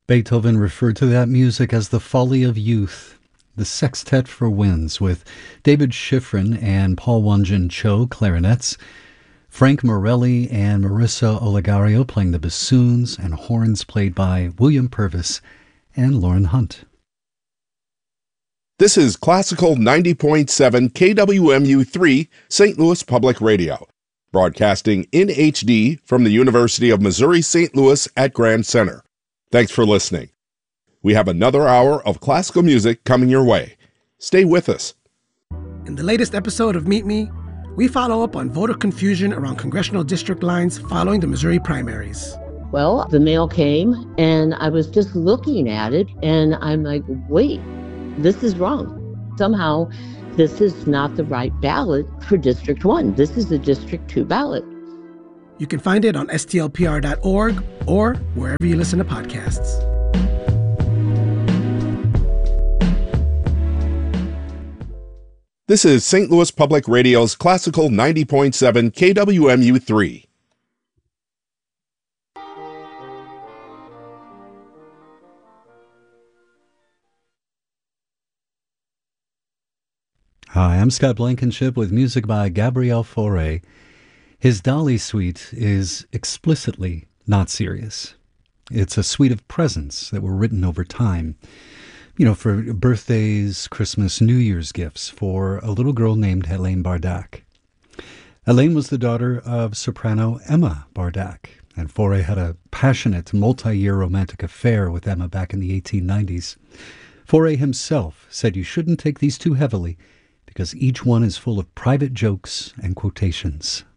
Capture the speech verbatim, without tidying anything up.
Beethoven referred to that music as the folly of youth. The Sextet for Winds, with David Schifrin and Paul Wanjin Cho clarinets, Frank Morelli and Marissa Olegario playing the bassoons, and horns played by William Purvis and Lauren Hunt. This is Classical ninety point seven K W M U three, Saint Louis Public Radio, broadcasting in H D from the University of Missouri-Saint Louis at Grand Center. Thanks for listening. We have another hour of classical music coming your way. Stay with us. In the latest episode of Meet Me, we follow up on voter confusion around congressional district lines following the Missouri primaries. Well, the mail came, and I was just looking at it, and I'm like, wait, this is wrong. Somehow, this is not the right ballot for District one. This is the District two ballot. You can find it on S T L P R dot org or wherever you listen to podcasts. This is Saint Louis Public Radio's Classical ninety point seven K W M U three. Hi, I'm Scott Blankenship with music by Gabriel Fauré. His Dali suite is explicitly not serious. It's a suite of presents that were written over time, you know, for birthdays, Christmas, New Year's gifts for a little girl named Helene Bardak. Helene was the daughter of soprano Emma Bardak, and Fauré had a passionate multi-year romantic affair with Emma back in the eighteen nineties. Fauré himself said you shouldn't take these too heavily because each one is full of private jokes and quotations.